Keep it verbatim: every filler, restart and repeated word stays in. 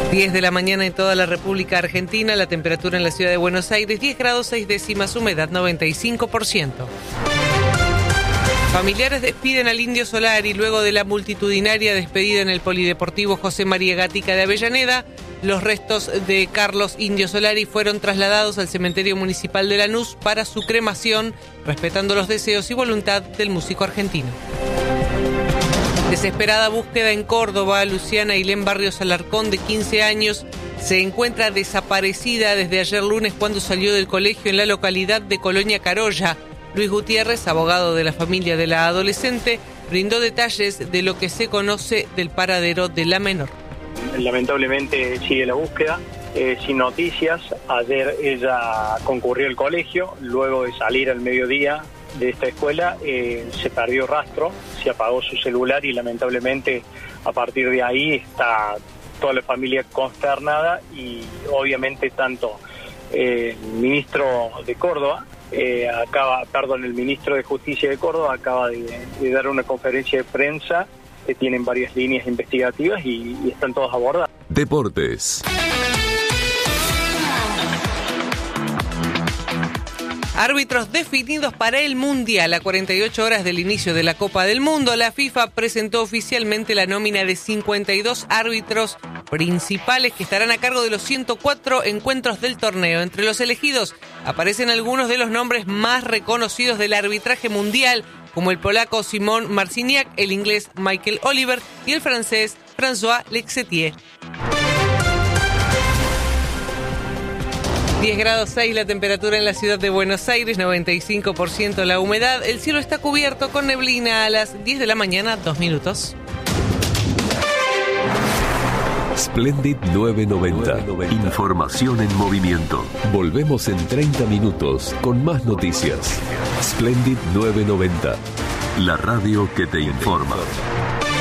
diez de la mañana en toda la República Argentina, la temperatura en la ciudad de Buenos Aires, diez grados seis décimas, humedad noventa y cinco por ciento. Familiares despiden al Indio Solari luego de la multitudinaria despedida en el Polideportivo José María Gatica de Avellaneda. Los restos de Carlos Indio Solari fueron trasladados al cementerio municipal de Lanús para su cremación, respetando los deseos y voluntad del músico argentino. Desesperada búsqueda en Córdoba. Luciana Ailén Barrios Alarcón, de quince años, se encuentra desaparecida desde ayer lunes cuando salió del colegio en la localidad de Colonia Carolla. Luis Gutiérrez, abogado de la familia de la adolescente, brindó detalles de lo que se conoce del paradero de la menor. Lamentablemente sigue la búsqueda, eh, sin noticias. Ayer ella concurrió al colegio, luego de salir al mediodía de esta escuela eh, se perdió rastro, se apagó su celular y lamentablemente a partir de ahí está toda la familia consternada y obviamente tanto eh, el ministro de Córdoba, eh, acaba, perdón, el ministro de Justicia de Córdoba acaba de, de dar una conferencia de prensa que tienen varias líneas investigativas y, y están todas abordadas. Deportes. Árbitros definidos para el Mundial. A cuarenta y ocho horas del inicio de la Copa del Mundo, la FIFA presentó oficialmente la nómina de cincuenta y dos árbitros principales que estarán a cargo de los ciento cuatro encuentros del torneo. Entre los elegidos aparecen algunos de los nombres más reconocidos del arbitraje mundial, como el polaco Simon Marciniak, el inglés Michael Oliver y el francés François Lexetier. diez grados seis la temperatura en la ciudad de Buenos Aires, noventa y cinco por ciento la humedad. El cielo está cubierto con neblina a las diez de la mañana, dos minutos. Splendid nueve noventa. Información en movimiento. Volvemos en treinta minutos con más noticias. Splendid nueve noventa. La radio que te informa.